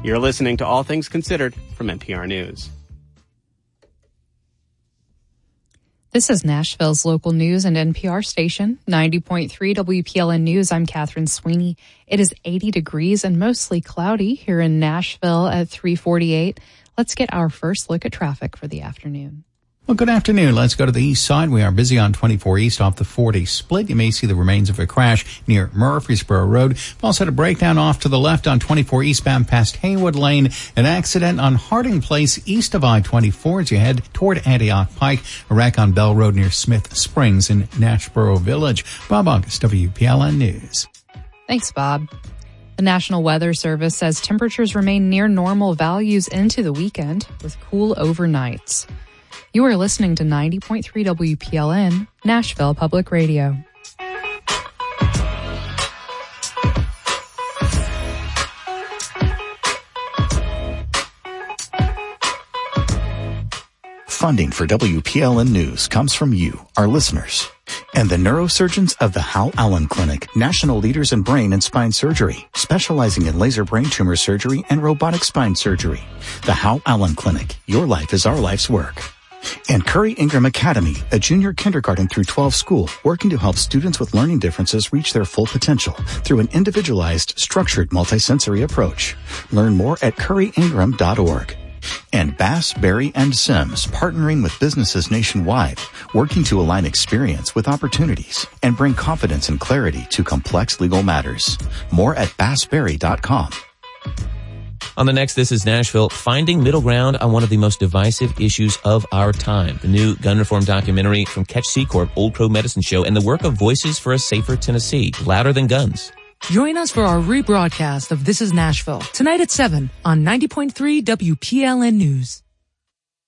You're listening to All Things Considered from NPR News. This is Nashville's local news and NPR station, 90.3 WPLN News. I'm Catherine Sweeney. It is 80 degrees and mostly cloudy here in Nashville at 3:48. Let's get our first look at traffic for the afternoon. Well, good afternoon. Let's go to the east side. We are busy on 24 East off the 40 split. You may see the remains of a crash near Murfreesboro Road. We've also had a breakdown off to the left on 24 eastbound past Haywood Lane. An accident on Harding Place east of I-24 as you head toward Antioch Pike. A wreck on Bell Road near Smith Springs in Nashboro Village. Bob August, WPLN News. Thanks, Bob. The National Weather Service says temperatures remain near normal values into the weekend with cool overnights. You are listening to 90.3 WPLN, Nashville Public Radio. Funding for WPLN News comes from you, our listeners, and the neurosurgeons of the Hal Allen Clinic, national leaders in brain and spine surgery, specializing in laser brain tumor surgery and robotic spine surgery. The Hal Allen Clinic, your life is our life's work. And Curry Ingram Academy, a junior kindergarten through 12 school working to help students with learning differences reach their full potential through an individualized, structured, multisensory approach. Learn more at curryingram.org. And Bass, Berry, and Sims, partnering with businesses nationwide, working to align experience with opportunities and bring confidence and clarity to complex legal matters. More at bassberry.com. On the next This is Nashville, finding middle ground on one of the most divisive issues of our time. The new gun reform documentary from Catch C Corp, Old Crow Medicine Show, and the work of Voices for a Safer Tennessee, Louder Than Guns. Join us for our rebroadcast of This is Nashville, tonight at 7 on 90.3 WPLN News.